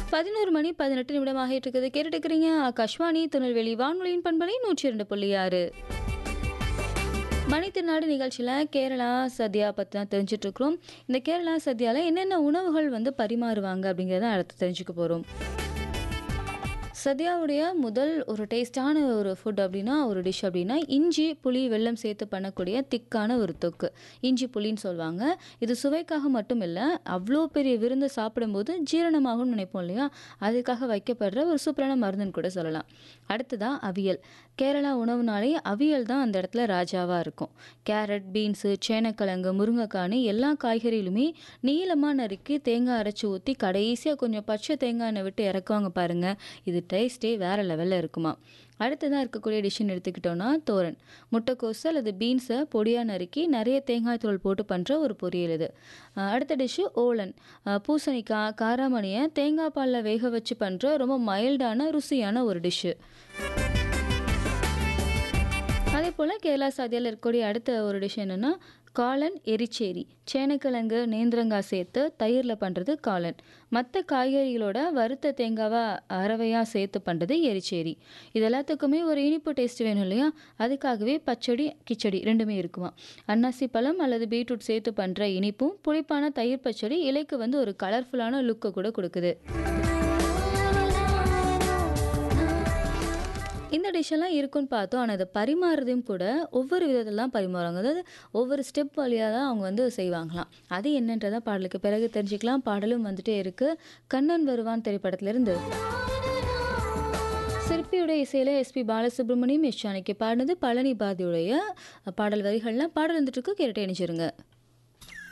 11 மணி 18 நிமிடமாக இருக்குது. கேட்டுட்டு இருக்கிறீங்க ஆகாஷ்வாணி திருநெல்வேலி வானொலியின் பண்பலை 102.6. மணித்திருநாடு நிகழ்ச்சியில் கேரளா சத்யா பற்றி தான் தெரிஞ்சுட்டு இருக்கிறோம். இந்த கேரளா சத்யாவில் என்னென்ன உணவுகள் வந்து பரிமாறுவாங்க அப்படிங்கிறத அடுத்து தெரிஞ்சுக்க போகிறோம். சத்யாவுடைய முதல் ஒரு டேஸ்டான ஒரு ஃபுட் அப்படின்னா ஒரு டிஷ் அப்படின்னா இஞ்சி புளி வெல்லம் சேர்த்து பண்ணக்கூடிய திக்கான ஒரு தொக்கு. இஞ்சி புளின்னு சொல்லுவாங்க. இது சுவைக்காக மட்டும் இல்லை, அவ்வளோ பெரிய விருந்து சாப்பிடும்போது ஜீரணமாகும்னு நினைப்போம் இல்லையா, அதுக்காக வைக்கப்படுற ஒரு சூப்பரான மருந்துன்னு கூட சொல்லலாம். அடுத்ததான் அவியல். கேரளா உணவுனாலே அவியல் தான் அந்த இடத்துல ராஜாவாக இருக்கும். கேரட், பீன்ஸு, சேனக்கிழங்கு, முருங்கைக்கானு எல்லா காய்கறிகளுமே நீளமாக நறுக்கி தேங்காய் அரைச்சி ஊற்றி கடைசியாக கொஞ்சம் பச்சை தேங்காய் எண்ணெய் விட்டு இறக்குவாங்க பாருங்கள். இது டேஸ்ட்டே வேறு லெவலில் இருக்குமா. அடுத்ததாக இருக்கக்கூடிய டிஷ்ஷுன்னு எடுத்துக்கிட்டோன்னா தோரன். முட்டைக்கோசு அல்லது பீன்ஸை பொடியாக நறுக்கி நிறைய தேங்காய் தூள் போட்டு பண்ணுற ஒரு பொரியல் இது. அடுத்த டிஷ்ஷு ஓலன். பூசணிக்காய், காராமணியை தேங்காய் பாலில் வேக வச்சு பண்ணுற ரொம்ப மைல்டான ருசியான ஒரு டிஷ்ஷு. அதே போல் கேரளா சாதியால் இருக்கக்கூடிய அடுத்த ஒரு டிஷ் என்னென்னா காளான் எரிச்சேரி. சேனக்கிழங்கு நேந்திரங்காய் சேர்த்து தயிரில் பண்ணுறது காளான். மற்ற காய்கறிகளோட வறுத்த தேங்காவை அரவையாக சேர்த்து பண்ணுறது எரிச்சேரி. இது எல்லாத்துக்குமே ஒரு இனிப்பு டேஸ்ட் வேணும் இல்லையா, அதுக்காகவே பச்சடி கிச்சடி ரெண்டுமே இருக்குமா. அன்னாசி பழம் அல்லது பீட்ரூட் சேர்த்து பண்ணுற இனிப்பும் புளிப்பான தயிர் பச்சடி இலைக்கு வந்து ஒரு கலர்ஃபுல்லான லுக்கை கூட கொடுக்குது. இந்த டிஷ்ஷெல்லாம் இருக்குன்னு பார்த்தோம். ஆனால் அதை பரிமாறுறதையும் கூட ஒவ்வொரு விதத்தில் தான் பரிமாறுவாங்க. அதாவது ஒவ்வொரு ஸ்டெப் வழியாக தான் அவங்க வந்து செய்வாங்களாம். அது என்னன்றதை பாடலுக்கு பிறகு தெரிஞ்சுக்கலாம். பாடலும் வந்துட்டே இருக்குது. கண்ணன் வருவான் திரைப்படத்திலிருந்து. சிற்பியுடைய இசையில் எஸ்பி பாலசுப்ரமணியம், எஸ் ஜானகி பாடினது. பழனி பாரதியுடைய பாடல் வரிகள்லாம் பாடல் வந்துட்டு இருக்கு. கேட்டுட்டே இணைச்சிருங்க.